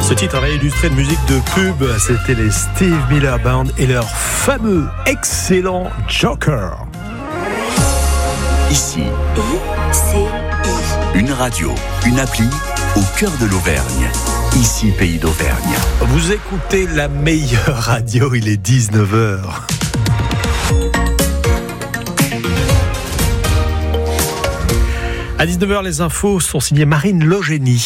Ce titre avait illustré de musique de pub, c'était les Steve Miller Band et leur fameux, excellent Joker. Ici, une radio, une appli au cœur de l'Auvergne. Ici, Pays d'Auvergne. Vous écoutez la meilleure radio, il est 19h. À 19h, les infos sont signées Marine Logénie.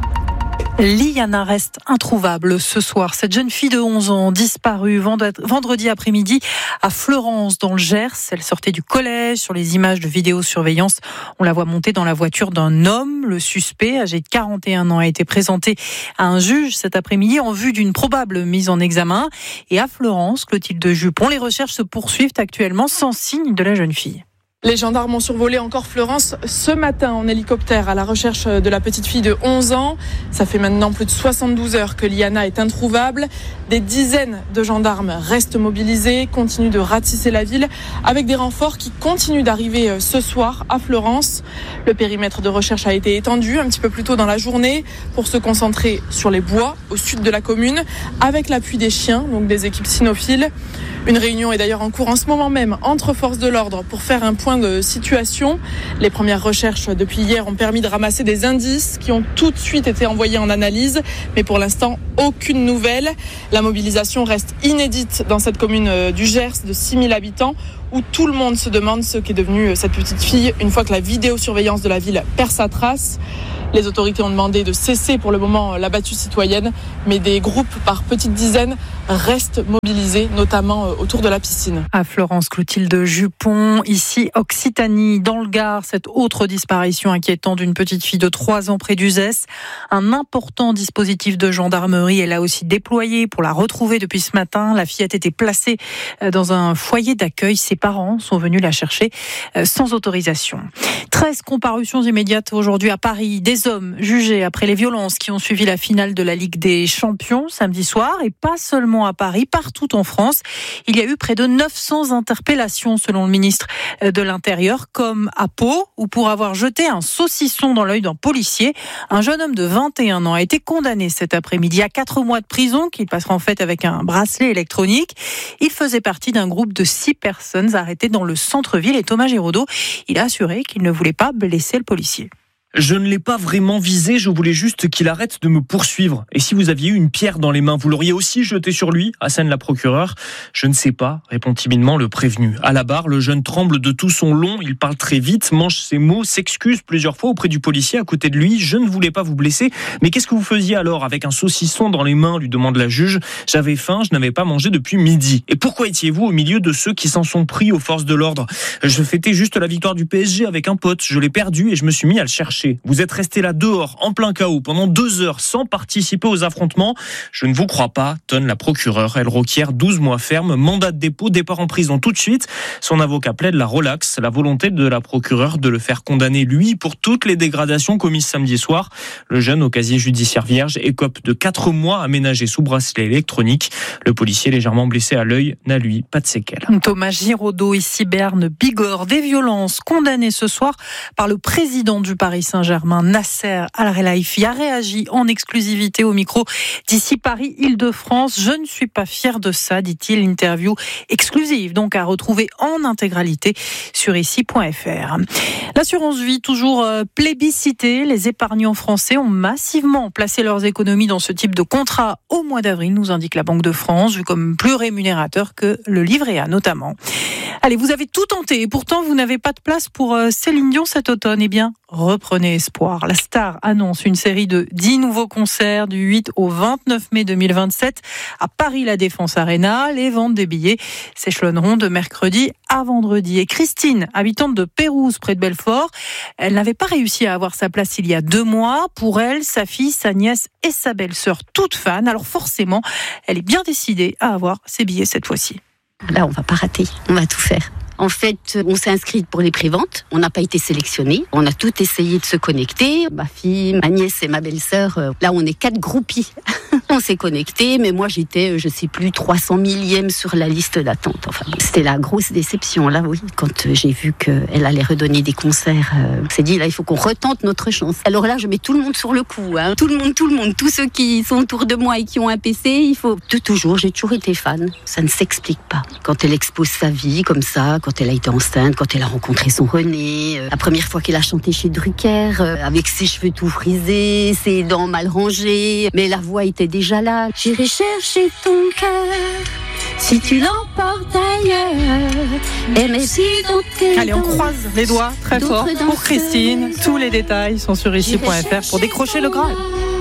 Liana reste introuvable ce soir. Cette jeune fille de 11 ans disparue vendredi après-midi à Fleurance dans le Gers. Elle sortait du collège. Sur les images de vidéosurveillance, on la voit monter dans la voiture d'un homme. Le suspect, âgé de 41 ans, a été présenté à un juge cet après-midi en vue d'une probable mise en examen. Et à Fleurance, Clotilde Jupon, les recherches se poursuivent actuellement sans signe de la jeune fille. Les gendarmes ont survolé encore Fleurance ce matin en hélicoptère à la recherche de la petite fille de 11 ans. Ça fait maintenant plus de 72 heures que Liana est introuvable. Des dizaines de gendarmes restent mobilisés, continuent de ratisser la ville avec des renforts qui continuent d'arriver ce soir à Fleurance. Le périmètre de recherche a été étendu un petit peu plus tôt dans la journée pour se concentrer sur les bois au sud de la commune avec l'appui des chiens, donc des équipes cynophiles. Une réunion est d'ailleurs en cours en ce moment même entre forces de l'ordre pour faire un point de situation. Les premières recherches depuis hier ont permis de ramasser des indices qui ont tout de suite été envoyés en analyse, mais pour l'instant, aucune nouvelle. La mobilisation reste inédite dans cette commune du Gers de 6000 habitants où tout le monde se demande ce qu'est devenue cette petite fille une fois que la vidéosurveillance de la ville perd sa trace. Les autorités ont demandé de cesser pour le moment la battue citoyenne, mais des groupes par petites dizaines restent mobilisés, notamment autour de la piscine. À Fleurance, Clotilde Jupon, ici Occitanie, dans le Gard, cette autre disparition inquiétante d'une petite fille de 3 ans près d'Uzès. Un important dispositif de gendarmerie est là aussi déployé pour la retrouver depuis ce matin. La fillette était placée dans un foyer d'accueil. Ses parents sont venus la chercher sans autorisation. 13 comparutions immédiates aujourd'hui à Paris. Des hommes jugés après les violences qui ont suivi la finale de la Ligue des Champions samedi soir, et pas seulement à Paris, partout en France. Il y a eu près de 900 interpellations selon le ministre de l'Intérieur, comme à Pau, où pour avoir jeté un saucisson dans l'œil d'un policier, un jeune homme de 21 ans a été condamné cet après-midi à 4 mois de prison, qu'il passera en fait avec un bracelet électronique. Il faisait partie d'un groupe de 6 personnes arrêtées dans le centre-ville, et Thomas Giraudot, il a assuré qu'il ne voulait pas blesser le policier. Je ne l'ai pas vraiment visé, je voulais juste qu'il arrête de me poursuivre. Et si vous aviez eu une pierre dans les mains, vous l'auriez aussi jetée sur lui, assène la procureure. Je ne sais pas, répond timidement le prévenu. À la barre, le jeune tremble de tout son long, il parle très vite, mange ses mots, s'excuse plusieurs fois auprès du policier à côté de lui. Je ne voulais pas vous blesser, mais qu'est-ce que vous faisiez alors avec un saucisson dans les mains, lui demande la juge. J'avais faim, je n'avais pas mangé depuis midi. Et pourquoi étiez-vous au milieu de ceux qui s'en sont pris aux forces de l'ordre ? Je fêtais juste la victoire du PSG avec un pote, je l'ai perdu et je me suis mis à le chercher. Vous êtes resté là dehors, en plein chaos, pendant 2 heures, sans participer aux affrontements. Je ne vous crois pas, tonne la procureure. Elle requiert 12 mois ferme, mandat de dépôt, départ en prison tout de suite. Son avocat plaide la relaxe, la volonté de la procureure de le faire condamner, lui, pour toutes les dégradations commises samedi soir. Le jeune, au casier judiciaire vierge, écope de 4 mois aménagés sous bracelet électronique. Le policier, légèrement blessé à l'œil, n'a lui pas de séquelles. Thomas Giraudot, ici Berne, Bigorre, des violences condamnées ce soir par le président du Paris Saint-Germain, Nasser Al-Khelaifi, a réagi en exclusivité au micro d'ici Paris-Île-de-France. Je ne suis pas fier de ça, dit-il. Interview exclusive, donc à retrouver en intégralité sur ici.fr. L'assurance vie, toujours plébiscitée. Les épargnants français ont massivement placé leurs économies dans ce type de contrat au mois d'avril, nous indique la Banque de France, vu comme plus rémunérateur que le livret A notamment. Allez, vous avez tout tenté et pourtant vous n'avez pas de place pour Céline Dion cet automne. Eh bien, reprenez espoir. La star annonce une série de 10 nouveaux concerts du 8 au 29 mai 2027 à Paris La Défense Arena. Les ventes des billets s'échelonneront de mercredi à vendredi. Et Christine, habitante de Pérouse près de Belfort, elle n'avait pas réussi à avoir sa place il y a 2 mois. Pour elle, sa fille, sa nièce et sa belle-sœur, toutes fans. Alors forcément, elle est bien décidée à avoir ses billets cette fois-ci. Là, on va pas rater, on va tout faire. En fait, on s'est inscrite pour les préventes. On n'a pas été sélectionnés. On a tout essayé de se connecter. Ma fille, ma nièce et ma belle-sœur, là, on est 4 groupies. On s'est connecté, mais moi j'étais, je sais plus, 300 millième sur la liste d'attente. Enfin, c'était la grosse déception, là, oui. Quand j'ai vu qu'elle allait redonner des concerts, on s'est dit, là, il faut qu'on retente notre chance. Alors là, je mets tout le monde sur le coup, hein. Tout le monde, tous ceux qui sont autour de moi et qui ont un PC, j'ai toujours été fan. Ça ne s'explique pas. Quand elle expose sa vie comme ça, quand elle a été enceinte, quand elle a rencontré son René, la première fois qu'elle a chanté chez Drucker, avec ses cheveux tout frisés, ses dents mal rangées, mais la voix était déjà là. J'irai chercher ton cœur si tu l'emportes ailleurs. Et mais si dans tes Allez, on croise les doigts très fort pour Christine. Tous les détails sont sur ici.fr pour décrocher le Graal.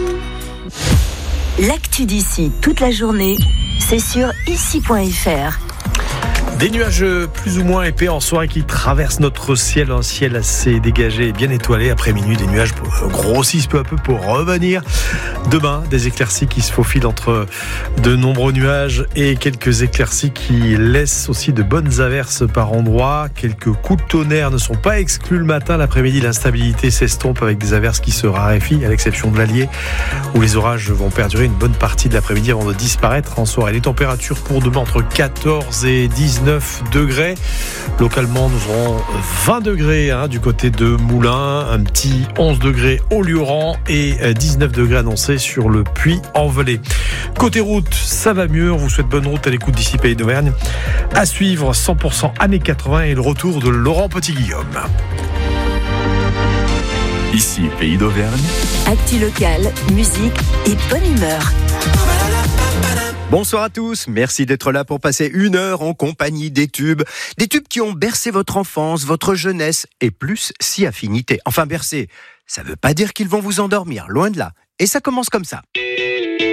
L'actu d'ici toute la journée, c'est sur ici.fr. Des nuages plus ou moins épais en soirée qui traversent notre ciel, un ciel assez dégagé et bien étoilé. Après minuit, des nuages grossissent peu à peu pour revenir. Demain, des éclaircies qui se faufilent entre de nombreux nuages et quelques éclaircies qui laissent aussi de bonnes averses par endroits. Quelques coups de tonnerre ne sont pas exclus le matin. L'après-midi, l'instabilité s'estompe avec des averses qui se raréfient, à l'exception de l'Allier, où les orages vont perdurer une bonne partie de l'après-midi avant de disparaître en soirée. Les températures pour demain entre 14 et 19 degrés. Localement, nous aurons 20 degrés du côté de Moulins, un petit 11 degrés au Lioran et 19 degrés annoncés sur le Puy-en-Velay. Côté route, ça va mieux. On vous souhaite bonne route à l'écoute d'ici Pays d'Auvergne. À suivre 100% années 80 et le retour de Laurent Petit-Guillaume. Ici Pays d'Auvergne. Actu locale, musique et bonne humeur. Bonsoir à tous, merci d'être là pour passer une heure en compagnie des tubes qui ont bercé votre enfance, votre jeunesse et plus si affinité. Enfin bercé, ça veut pas dire qu'ils vont vous endormir, loin de là. Et ça commence comme ça.